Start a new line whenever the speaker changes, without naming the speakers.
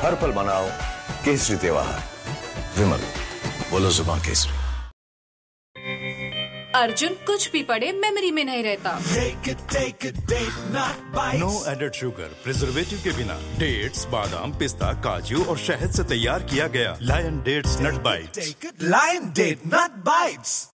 हर पल मनाओ केसरी त्योहार। विमल, बोलो जुबान केसरी।
अर्जुन कुछ भी पढ़े मेमोरी में नहीं रहता।
नो एडेड शुगर, प्रिजर्वेटिव के बिना। डेट्स, बादाम, पिस्ता, काजू और शहद से तैयार किया गया लायन डेट्स नट बाइट्स।
लायन डेट नट बाइट्स।